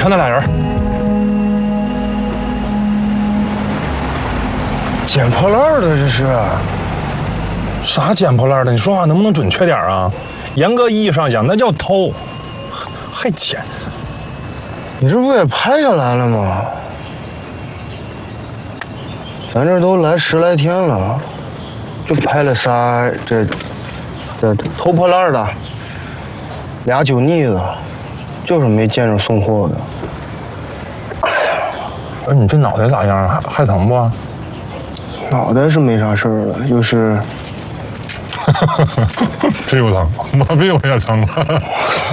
那俩人。 捡破烂的这是？ 啥捡破烂的？你说话能不能准确点啊？严格意义上讲，那叫偷，还捡。 你这不也拍下来了吗？咱这都来10来天了，就拍了仨这偷破烂的，2酒腻子，就是没见着送货的。 你这脑袋咋样？还疼不？ 脑袋是没啥事儿了，就是屁股疼，我屁股也疼。